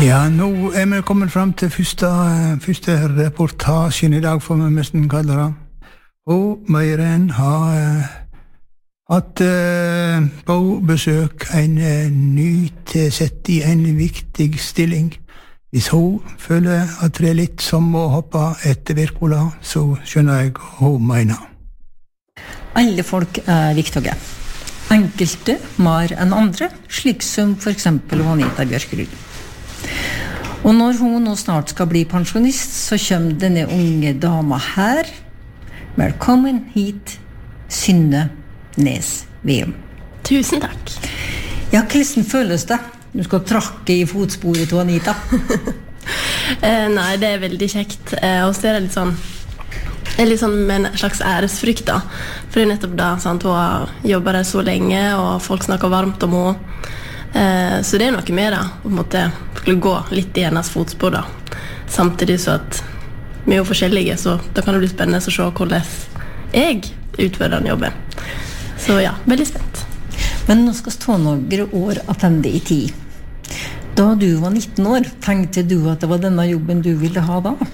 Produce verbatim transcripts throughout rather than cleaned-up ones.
Ja, nå er vi kommet frem til første, første reportasjen I dag, får vi nesten kalle det. Og Meiren har uh, hatt uh, på besøk en uh, nytilsett I en viktig stilling. Hvis hun føler at det er litt som å hoppe etter Wirkola, så skjønner jeg hva hun mener. Alle folk er viktige. Enkelte mer enn andre, slik som for eksempel Anita Bjørkerud. Og når hun nå snart skal bli pensjonist, så kommer denne unge dama her. Velkommen hit, Synne Nes Veum. Tusen takk. Ja, hvordan føles det? Du skal trakke I fotsporet til Anita. eh, nei, det er veldig kjekt. Eh, og så er det litt sånn, det er litt sånn med en slags æresfrykt da. For det er nettopp da, sant, hun har jobbet der så lenge, og folk snakker varmt om henne. Eh, så det er noe med det, på en måte skulle gå litt I hennes fotspor da. Samtidig så at vi er jo forskjellige, så da kan det bli spennende å se hvordan jeg utfører den jobben. Så ja, veldig spent. Men nå skal stå noen år attende I tid. Da du var nitten år, tenkte du at det var denne jobben du ville ha da?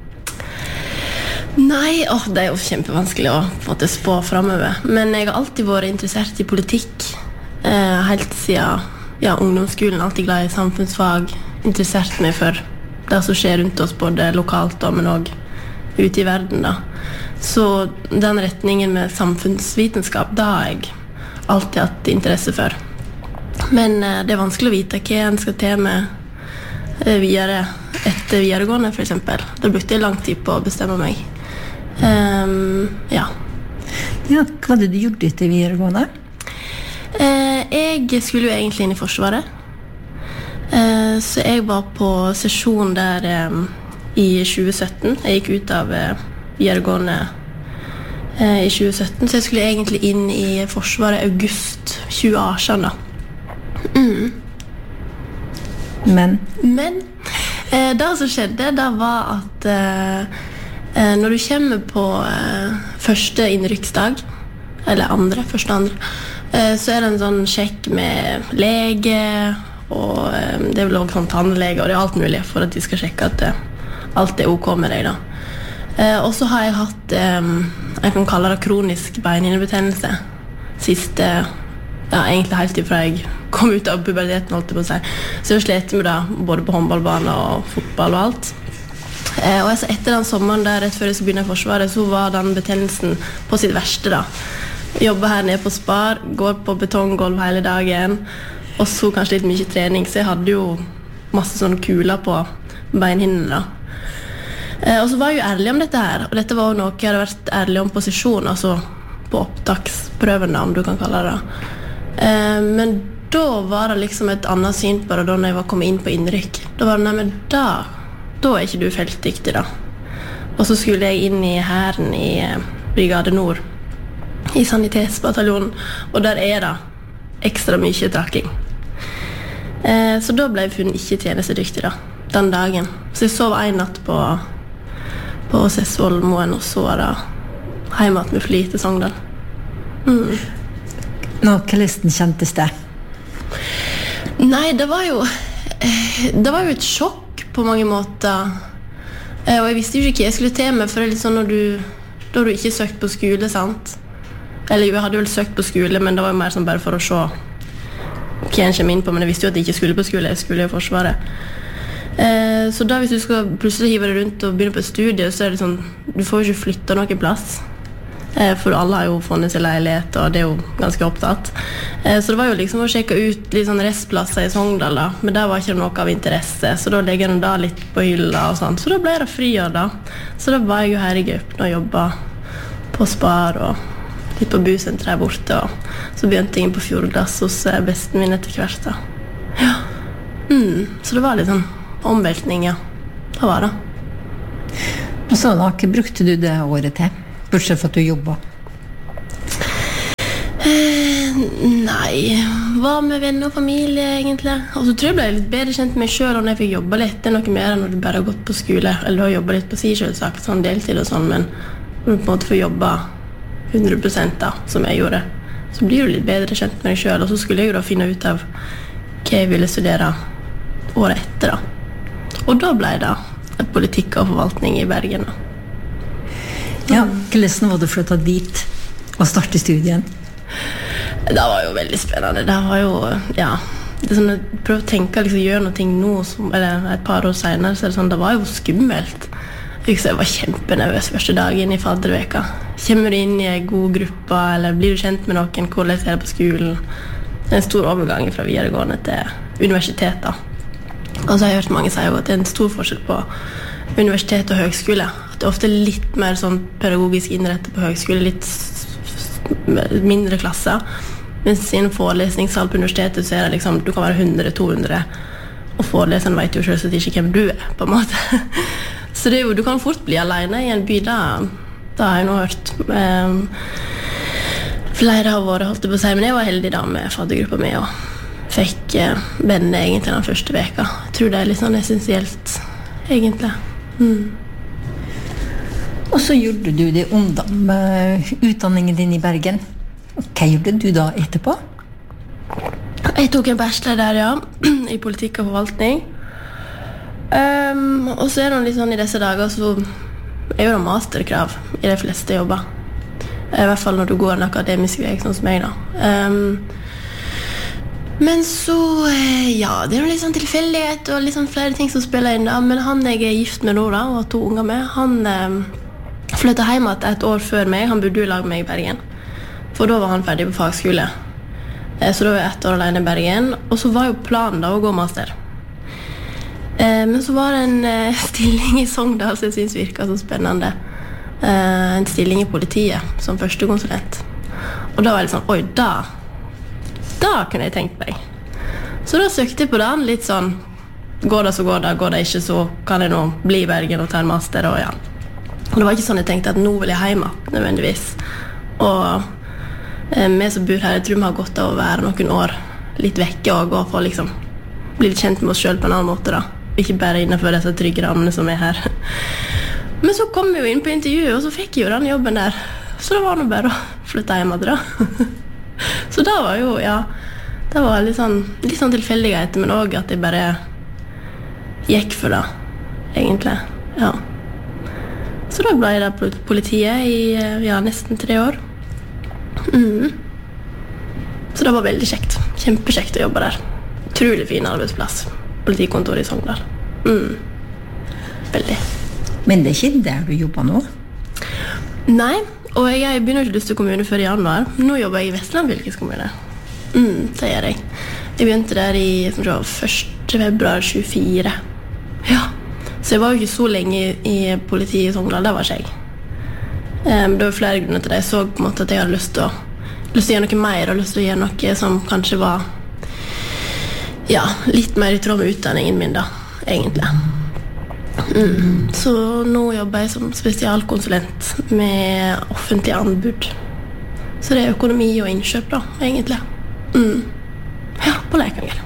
Nei, åh, det er jo kjempevanskelig å få til spå fremover. Men jeg har alltid vært interessert I politikk, eh, helt siden ja, ungdomsskolen, alltid glad I samfunnsfag, interessert meg for det som skjer rundt oss, både lokalt og, men også ute I verden da. Så den retningen med samfunnsvitenskap, da har jeg alltid hatt interesse for. Men eh, det er vanskelig å vite hva en skal til med eh, videre etter videregående, for eksempel. Da brukte jeg lang tid på å bestemme meg. Um, ja. Ja, hva hadde du gjort etter videregående? Eh, jeg skulle jo egentlig inn I Forsvaret. Eh, så jeg var på sesjon der eh, I tjue sytten. Jeg gikk ut av eh, videregående eh, I tjue sytten, så jeg skulle egentlig inn I Forsvaret august tjue atten da. Mm. Men? Men eh, det som skjedde, det var at eh, eh, når du kommer på eh, første innrykksdag, eller andre, første andre, så er det en sånn sjekk med lege, og det er vel også sånn tannlege, og det er alt mulig for at de skal sjekke at alt er ok med deg da. Og så har jeg hatt, jeg kan kalle det kronisk beinhinnebetennelse, siste, ja, egentlig helt ifra jeg kom ut av puberteten, holdt jeg på å si. Så jeg slet med det, både på håndballbane og fotball og alt. Og altså etter den sommeren der, rett før jeg skulle begynne I Forsvaret, så var den betennelsen på sitt verste da. Jobber her nede på Spar, går på betonggolv hele dagen, og så kanskje litt mye trening, så jeg hadde jo masse sånne kuler på beinhinnene da. Eh, og så var jeg jo ærlig om dette her, og dette var jo noe jeg hadde vært ærlig om på sesjon, altså på opptaksprøven da, om du kan kalle det. Eh, men da var det liksom et annet syn på det da når jeg var kommet inn på innrykk. Da var det, nei, men da, da er ikke du feltdyktig da. Og så skulle jeg inn I hæren I Brigade Nord, I sanitetsbataljonen, og der er det ekstra mye trakking. Eh, så da ble jeg funnet ikke tjenestedyktig da, den dagen. Så jeg sov en natt på, på Sessvollmoen, og så var det hjemme med fly til Sogndal. Mm. Nå, hvordan kjentes det? Nei, det var jo det var jo et sjokk på mange måter. Eh, og jeg visste jo ikke hva jeg skulle til med, for det er litt sånn når du, da har du ikke søkt på skole, sant? Eller jeg hadde vel søkt på skole, men det var jo mer sånn bare for å se hva jeg kommer inn på, men jeg visste jo at jeg ikke skulle på skole, jeg skulle I Forsvaret. Eh, så da hvis du skal plutselig hive deg rundt og begynne på et studie, så er det sånn, du får jo ikke flytte noen plass. Eh, for alle har jo funnet sin leilighet, og det er jo ganske opptatt. Eh, så det var jo liksom å sjekke ut litt sånn restplasser I Sogndal da, men der var ikke noe av interesse, så da legger den da litt på hylla og sånt. Så da ble det friår da. Så da var jeg jo her I Gaupen og jobbet på Spar og litt på busenter der borte, og så begynte jeg inn på Fjordglass hos besten min etter hvert da. Ja. Mm. Så det var litt sånn omveltning, ja. Det var det. Og så da, hva brukte du det året til? Bortsett for at du jobbet? Eh, nei, var med venner og familie egentlig. Og så tror jeg ble litt bedre kjent med meg selv når jeg fikk jobbe litt. Det er noe mer enn når du bare har gått på skole, eller du har jobbet litt på si selvsagt, sånn deltid og sånn, men når du på en måte får jobbe hundre prosent da, som jeg gjorde, så blir du litt bedre kjent med deg selv, og så skulle jeg jo da finne ut av hva jeg ville studere året etter da. Og da ble det politikk og forvaltning i Bergen. Ja, hvordan var det å flytte dit og starte studien? Det var jo veldig spennende. Det var jo, ja, det er sånn, jeg prøver å tenke, liksom, gjøre noe nå, som, eller et par år senere, så er det sånn, det var jo skummelt. Jeg var kjempenervøs første dagen i fadderveka. Kommer du inn i en god gruppe, eller blir du kjent med noen, hvordan er det på skolen? Det er en stor overgang fra videregående til universitetet. Og så har jeg hørt mange si at det er en stor forskjell på universitet og høgskole. At det er ofte litt mer sånn pedagogisk innrettet på høgskole, litt mindre klasser. Mens i en forelesningssal på universitetet så er det liksom, du kan være hundre til to hundre, og foreleseren vet jo selvsagt ikke hvem du er, på en måte. Så det er jo, du kan fort bli alene i en by, da, da har jeg nå hørt. Um, flere har vært, holdt jeg på å si, men jeg var heldig da med faddergruppa mi, og fikk uh, venner egentlig den første veka. Jeg tror det er litt sånn essensielt, egentlig. Mm. Og så gjorde du det ungdom med utdanningen din i Bergen. Hva gjorde du da etterpå? Jeg tok en bachelor der, ja, i politikk og forvaltning. Um, og så er det litt sånn i disse dager, så er jo det masterkrav i de fleste jobber. I hvert fall når du går en akademisk vei, sånn som meg da. Um, men så, ja, det er noe litt sånn tilfeldighet og litt sånn flere ting som spiller inn da. Men han jeg er gift med nå da, og har to unger med, han um, flyttet hjem et år før meg. Han bodde jo i lag med meg i Bergen. For da var han ferdig på fagskole. Så da var jeg ett år alene i Bergen. Og så var jo planen da å gå master. Men så var det en stilling i Sogndal som jeg synes virket så spennende. En stilling i politiet som førstekonsulent. Og da var jeg litt sånn, oi, da, da kunne jeg tenkt meg. Så da søkte jeg på den litt sånn, går det så går det, går det ikke så kan jeg nå bli i Bergen og ta en master. Og ja. Og det var ikke sånn jeg tenkte at nå vil jeg hjemme, nødvendigvis. Og vi som bor her, jeg tror vi har godt av å være noen år litt vekke og gå for liksom bli litt kjent med oss selv på en annen måte da. Ikke bare innenfor disse trygge rammene som er her. Men så kom vi jo inn på intervjuet, og så fikk jeg jo den jobben der. Så det var nå bare å flytte hjem da. Så da var jo, ja, det var litt sånn, litt sånn tilfeldighet, men også at jeg bare gikk for det, egentlig. Ja. Så da ble jeg der politiet i ja, nesten tre år. Mm. Så det var veldig kjekt. Kjempekjekt å jobbe der. Utrolig fin arbeidsplass. Politikontor i Sogndal. Mm. Veldig. Men det er ikke der du jobber nå? Nei, og jeg begynner ikke lyst til kommune før i januar. Nå jobber jeg i Vestland fylkeskommune. Mm, det gjør jeg. Jeg begynte der i første februar tjuefire. Ja. Så jeg var jo ikke så lenge i, i politiet i Sogndal. Det var ikke jeg. Um, det var flere grunner til det. Jeg så på en måte at jeg hadde lyst til å, lyst til å gjøre noe mer, og lyst til å gjøre noe som kanskje var ja, litt mer i tråd med utdanningen min da, egentlig. Mm. Så nå jobber jeg som spesialkonsulent med offentlige anbud. Så det er økonomi og innkjøp da, egentlig. Mm. Ja, på Leikanger.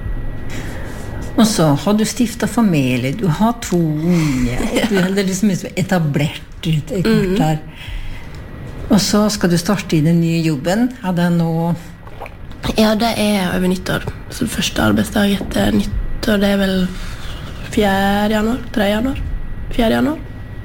Og så har du stiftet familie, du har to unge, og du er liksom etablert ut i kort her. Og så skal du starte i den nye jobben. Er det nå? Ja, det er over nyttår. Så første arbeidsdag etter nyttår, det er vel fjerde januar, tredje januar, fjerde januar.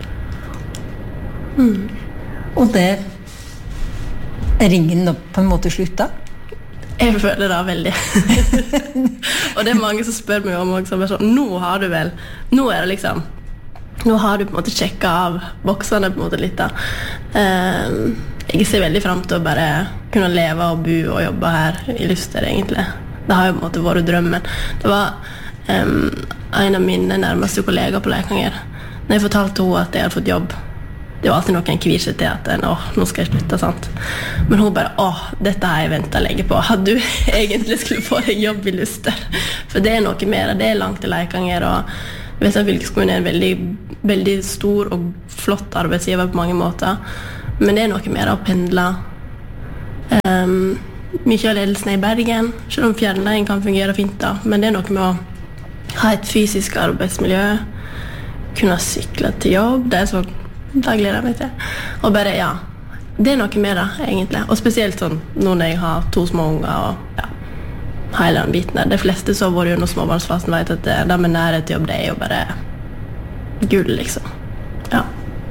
Mm. Og der er ringen nå på en måte sluttet? Jeg føler det veldig. Og det er mange som spør meg om også, sånn, nå har du vel, nå er det liksom, nå har du på en måte tjekket av boksene på en måte litt da. Um, jeg ser veldig frem til å bare kunne leve og bo og jobbe her i Luster egentlig. Det har jo på en måte vært drømmen. Det var um, en av mine nærmeste kollegaer på Leikanger. Når jeg fortalte henne at jeg hadde fått jobb, det var alltid noen kvier seg til at åh, nå skal jeg slutte, sant? Men hun bare, åh, dette har jeg ventet lenge på. At du egentlig skulle få deg jobb i Luster. For det er noe mer, det er langt til Leikanger, og Vestland fylkeskommune er en veldig, veldig stor og flott arbeidsgiver på mange måter. Men det er noe mer å pendle. Um, mye av ledelsen er i Bergen, selv om fjernleien kan fungere fint da. Men det er noe med å ha et fysisk arbeidsmiljø, kunne sykle til jobb, det er så, da gleder jeg meg til. Og bare, ja, det er noe med det, egentlig. Og spesielt sånn, nå når jeg har to små unger, og ja, hele den biten der. De fleste som har vært under småbarnsfasen vet at det, det med nærhet til jobb, det er jo bare gull, liksom. Ja.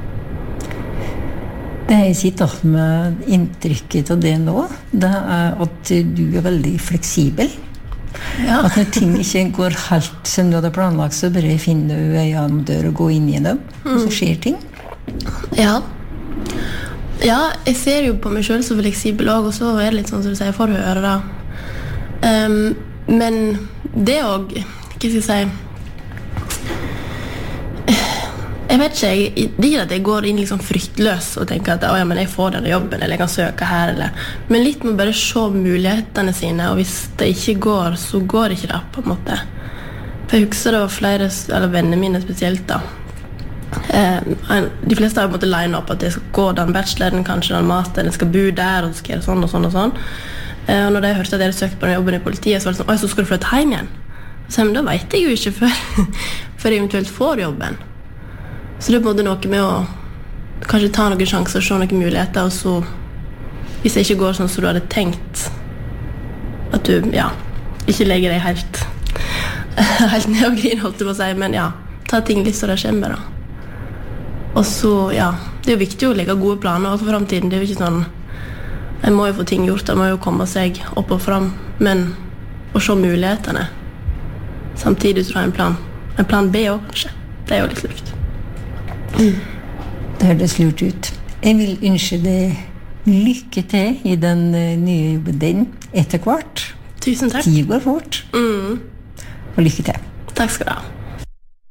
Det jeg sitter med inntrykket av det nå, det er at du er veldig fleksibel. Ja. At når ting ikke går helt som du hadde planlagt, så bare finner du en dør og går inn i dem, mm. og så skjer ting. Ja. Ja, jeg ser jo på meg selv så fleksibel også, og så er det litt sånn som du sier, for å høre da. Um, men det også, hva skal jeg si, jeg vet ikke, jeg, det er ikke at jeg går inn liksom fryktløs og tenker at ja, men jeg får denne jobben, eller jeg kan søke her, eller. Men litt med bare se mulighetene sine, og hvis det ikke går, så går ikke det på en måte. For jeg husker det var flere, eller venner mine spesielt da. Eh, de fleste har på en måte line opp at jeg skal gå den bacheloren, kanskje den masteren, jeg skal bo der, og så skal jeg gjøre sånn og sånn og sånn. Eh, og når jeg hørte at jeg søkte på den jobben i politiet, så var det sånn, oi, så skal du flytte hjem igjen. Så men da vet jeg jo ikke før, før jeg eventuelt får jobben. Så det er både noe med å kanskje ta noen sjanser, se noen muligheter, og så, hvis det ikke går sånn som du hadde tenkt, at du, ja, ikke legger deg helt, helt ned og griner, holdt jeg på å si, men ja, ta ting litt så det kommer, da. Og så, ja, det er jo viktig å legge gode planer for fremtiden. Det er jo ikke sånn, jeg må jo få ting gjort, jeg må jo komme seg opp og frem, men å se mulighetene, samtidig så har jeg en plan. En plan B også, kanskje. Det er jo litt lurt. Mm. Det høres lurt ut. Jeg vil ønske deg lykke til i den nye jobben din etter hvert. Tusen takk. Tid går fort. Mm. Og lykke til. Takk skal du ha.